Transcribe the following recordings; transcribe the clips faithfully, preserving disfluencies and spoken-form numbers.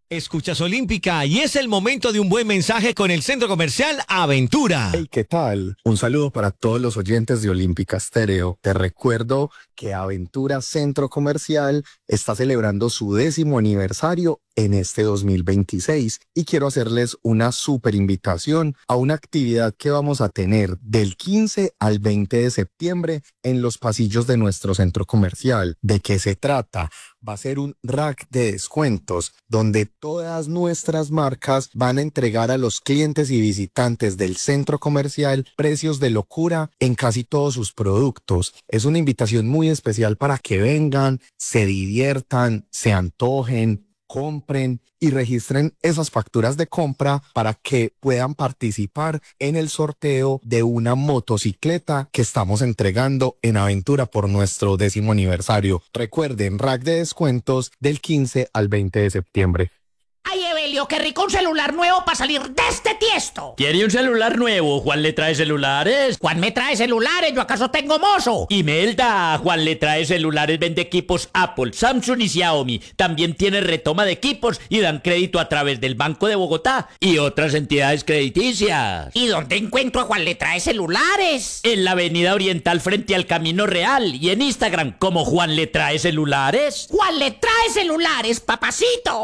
Escuchas Olímpica y es el momento de un buen mensaje con el Centro Comercial Aventura. Hey, ¿qué tal? Un saludo para todos los oyentes de Olímpica Estéreo. Te recuerdo que Aventura Centro Comercial está celebrando su décimo aniversario en este dos mil veintiséis y quiero hacerles una súper invitación a una actividad que vamos a tener del quince al veinte de septiembre en los pasillos de nuestro centro comercial. ¿De qué se trata? Va a ser un rack de descuentos donde todas nuestras marcas van a entregar a los clientes y visitantes del centro comercial precios de locura en casi todos sus productos. Es una invitación muy especial para que vengan, se diviertan, se antojen, compren y registren esas facturas de compra para que puedan participar en el sorteo de una motocicleta que estamos entregando en Aventura por nuestro décimo aniversario. Recuerden, rack de descuentos del quince al veinte de septiembre. ¡Ay, Evelio, qué rico un celular nuevo para salir de este tiesto! ¿Quiere un celular nuevo? ¿Juan le trae celulares? ¿Juan me trae celulares? ¿Yo acaso tengo mozo? Imelda, Juan le trae celulares, vende equipos Apple, Samsung y Xiaomi. También tiene retoma de equipos y dan crédito a través del Banco de Bogotá y otras entidades crediticias. ¿Y dónde encuentro a Juan le trae celulares? En la avenida Oriental frente al Camino Real y en Instagram como Juan le trae celulares. ¡Juan le trae celulares, papacito!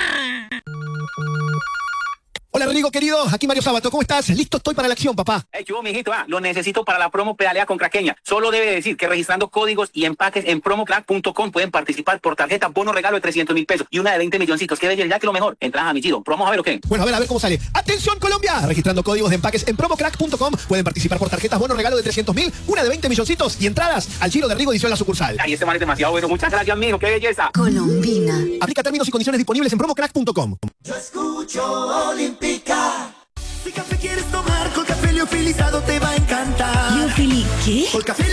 Hola Rigo querido, aquí Mario Sabato, ¿cómo estás? Listo estoy para la acción, papá. Hey, yo, mijito, ah, lo necesito para la promo Pedalea con Craqueña. Solo debe decir que registrando códigos y empaques en promocrack punto com pueden participar por tarjeta bono regalo de trescientos mil pesos y una de veinte milloncitos. ¿Qué belleza? Que lo mejor. Entras a mi chido. Vamos a ver o qué. Bueno, a ver, a ver cómo sale. ¡Atención, Colombia! Registrando códigos de empaques en promocrack punto com pueden participar por tarjetas bono regalo de trescientos mil, una de veinte milloncitos y entradas al Giro de Rigo edición La Sucursal. Ay, este man es demasiado bueno. Muchas gracias, mijo. ¡Qué belleza! Colombina. Aplica términos y condiciones disponibles en promocrack punto com. Yo escucho Olímpica. Si café quieres tomar, con café liofilizado te va a encantar. ¿Liofili qué? Con café